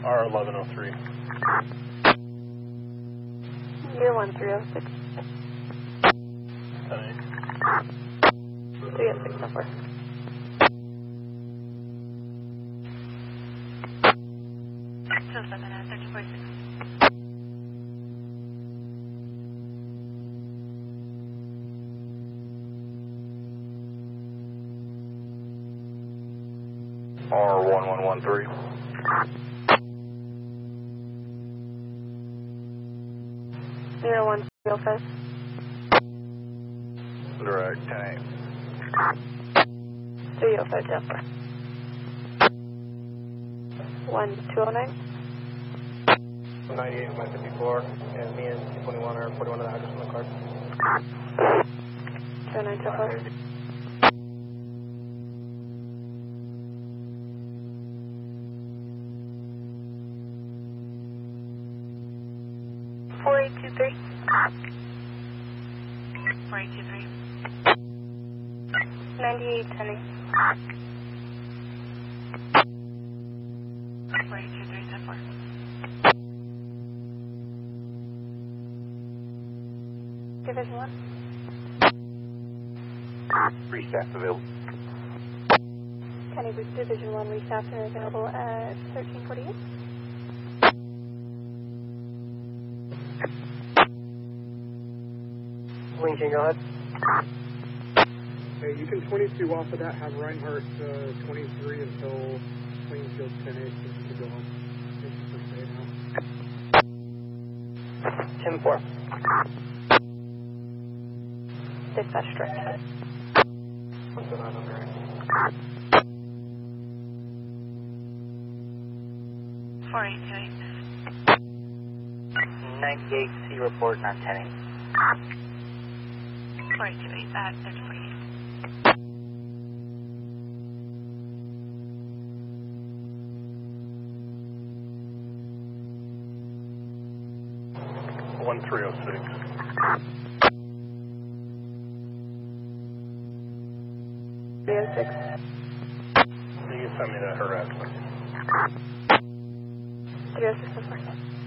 R1103. Year 1306. 10-8. 306 so far. So 1346. R1113. 0105. Direct 10-8. 305 Delta. 1209. 98 by 54, and me and 21 or 41 of the address on the card. 209 so far. Four 4823. 98 10. 4823 so far. Division 1. Restaff available. County Bridge Division 1 restaff and available at 1348. Lincoln, go ahead. Hey, you can 22 off of that, have Reinhardt 23 until Plainfield 10-8, so you can go home. Thank you for staying out. 10-4. Dispatch direct. 4828. 98C report, 910. 4828 at 1348. One 306. You can send me that harassment. 306 so far.